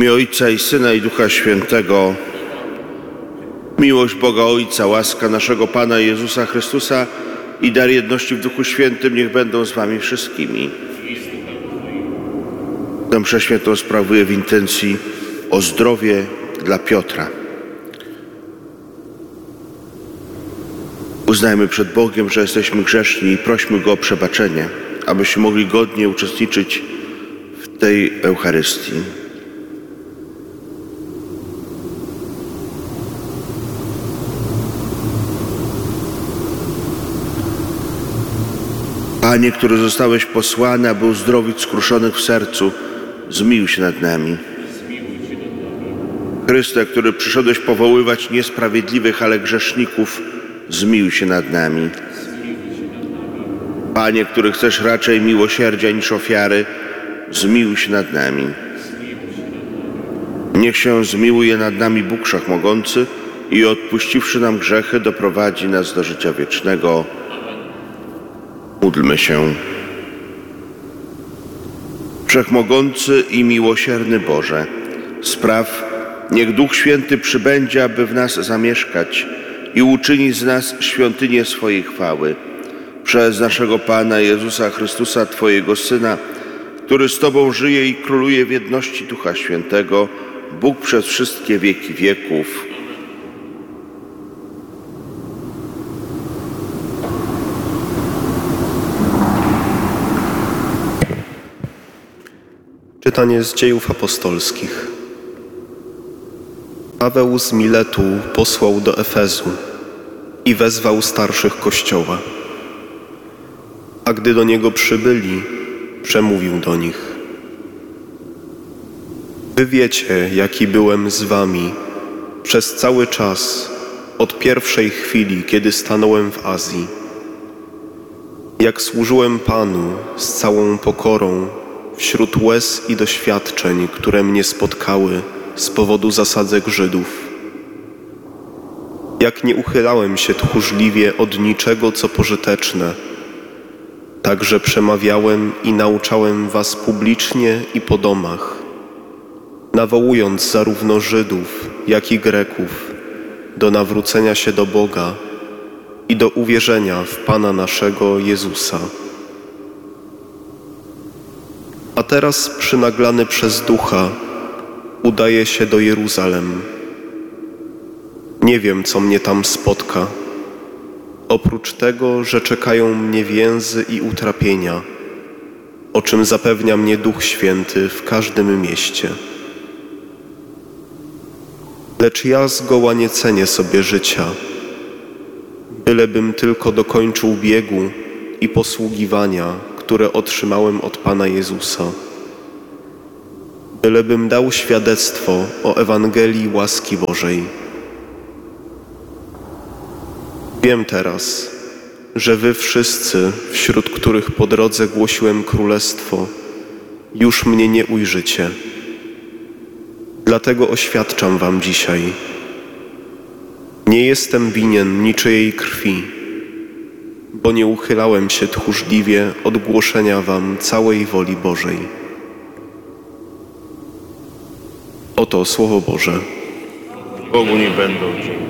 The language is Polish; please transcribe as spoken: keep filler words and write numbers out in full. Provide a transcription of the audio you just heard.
imię Ojca i Syna i Ducha Świętego. Miłość Boga Ojca, łaska naszego Pana Jezusa Chrystusa i dar jedności w Duchu Świętym niech będą z wami wszystkimi. Tę przeświętą sprawuję w intencji o zdrowie dla Piotra. Uznajmy przed Bogiem, że jesteśmy grzeszni i prośmy Go o przebaczenie, abyśmy mogli godnie uczestniczyć w tej Eucharystii. Panie, który zostałeś posłany, aby uzdrowić skruszonych w sercu, zmiłuj się nad nami. Chryste, który przyszedłeś powoływać niesprawiedliwych, ale grzeszników, zmiłuj się nad nami. Panie, który chcesz raczej miłosierdzia niż ofiary, zmiłuj się nad nami. Niech się zmiłuje nad nami Bóg Wszechmogący i odpuściwszy nam grzechy, doprowadzi nas do życia wiecznego. Módlmy się. Wszechmogący i miłosierny Boże, spraw, niech Duch Święty przybędzie, aby w nas zamieszkać i uczyni z nas świątynię swojej chwały. Przez naszego Pana Jezusa Chrystusa, Twojego Syna, który z Tobą żyje i króluje w jedności Ducha Świętego, Bóg przez wszystkie wieki wieków. Czytanie z Dziejów Apostolskich. Paweł z Miletu posłał do Efezu i wezwał starszych Kościoła. A gdy do niego przybyli, przemówił do nich. Wy wiecie, jaki byłem z wami przez cały czas, od pierwszej chwili, kiedy stanąłem w Azji. Jak służyłem Panu z całą pokorą, wśród łez i doświadczeń, które mnie spotkały z powodu zasadzek Żydów. Jak nie uchylałem się tchórzliwie od niczego, co pożyteczne, także przemawiałem i nauczałem was publicznie i po domach, nawołując zarówno Żydów, jak i Greków do nawrócenia się do Boga i do uwierzenia w Pana naszego Jezusa. A teraz, przynaglany przez Ducha, udaję się do Jeruzalem. Nie wiem, co mnie tam spotka, oprócz tego, że czekają mnie więzy i utrapienia, o czym zapewnia mnie Duch Święty w każdym mieście. Lecz ja zgoła nie cenię sobie życia, bylebym tylko dokończył biegu i posługiwania, które otrzymałem od Pana Jezusa. Bylebym dał świadectwo o Ewangelii łaski Bożej. Wiem teraz, że wy wszyscy, wśród których po drodze głosiłem królestwo, już mnie nie ujrzycie. Dlatego oświadczam wam dzisiaj. Nie jestem winien niczyjej krwi, bo nie uchylałem się tchórzliwie od głoszenia wam całej woli Bożej. Oto Słowo Boże. Bogu niech będą dzięki.